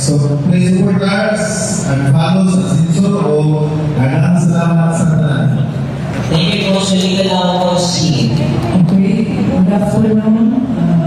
So, please support us and follow sa sitso o ganang salamat sa tanan. Thank you po, Suliga Lawos. Okay, good afternoon.